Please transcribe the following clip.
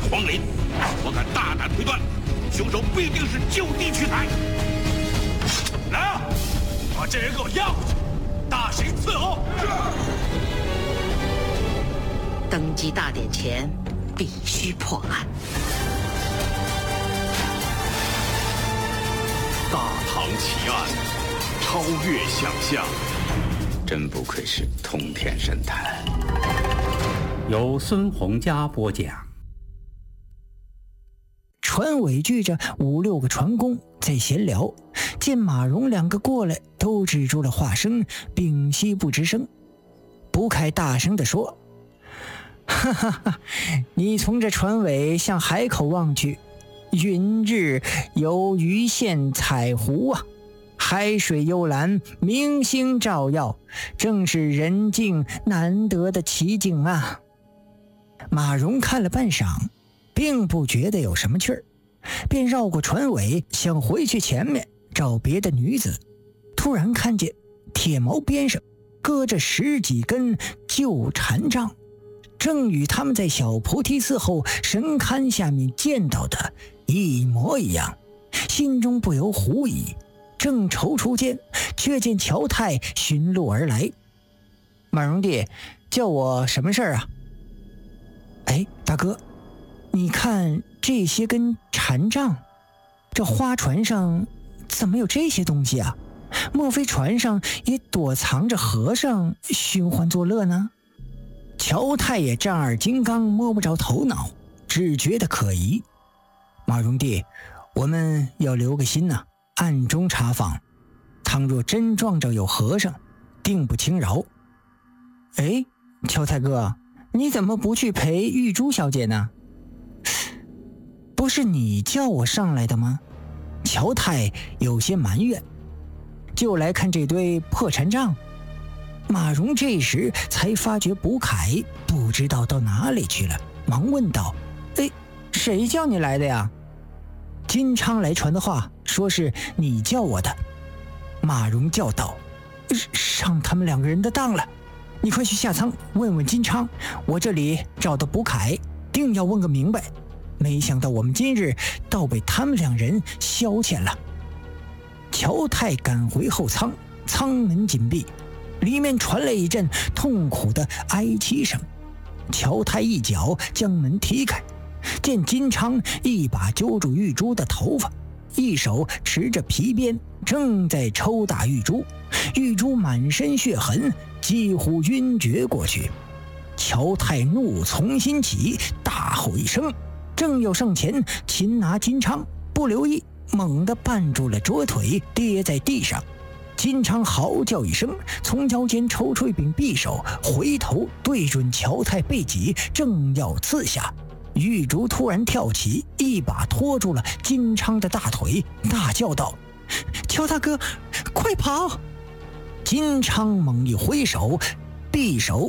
皇陵，我敢大胆推断，凶手必定是就地取材。来啊，把这人给我押回去，大刑伺候。 登基大典前，必须破案。 大唐奇案，超越想象。 真不愧是通天神探。 由孙洪佳播讲。 船尾聚着5、6个船工在闲聊，见马蓉2个过来，都止住了话声，屏息不吱声。卜凯大声地说：哈哈哈，你从这船尾向海口望去，云日有鱼线彩湖啊，海水幽蓝，明星照耀，正是人境难得的奇景啊。马蓉看了半晌，并不觉得有什么趣儿，便绕过船尾，想回去前面找别的女子。突然看见铁锚边上搁着10几根旧禅杖，正与他们在小菩提寺后神龛下面见到的一模一样，心中不由狐疑。正踌躇间，却见乔太寻路而来。马蓉弟，叫我什么事儿啊？哎，大哥，你看这些根禅杖，这花船上怎么有这些东西啊？莫非船上也躲藏着和尚寻欢作乐呢？乔太也丈二金刚，摸不着头脑，只觉得可疑。马蓉弟，我们要留个心呐，暗中查访，倘若真撞着有和尚，定不轻饶。哎，乔太哥，你怎么不去陪玉珠小姐呢？不是你叫我上来的吗？乔太有些埋怨，就来看这堆破禅杖。马蓉这时才发觉卜凯不知道到哪里去了，忙问道：哎，谁叫你来的呀？金昌来传的话，说是你叫我的。马蓉叫道：上他们2个人的当了，你快去下舱问问金昌，我这里找到卜凯，定要问个明白。没想到我们今日倒被他们2人消遣了。乔太赶回后舱，舱门紧闭，里面传来一阵痛苦的哀泣声。乔太一脚将门踢开，见金昌一把揪住玉珠的头发，一手持着皮鞭，正在抽打玉珠。玉珠满身血痕，几乎晕厥过去。乔太怒从心起，大吼一声，正要上前擒拿金昌，不留意猛地绊住了桌腿，跌在地上。金昌嚎叫一声，从腰间抽出一柄匕首，回头对准乔太背脊，正要刺下。玉竹突然跳起，一把拖住了金昌的大腿，大叫道：乔大哥，快跑！金昌猛一挥手，匕首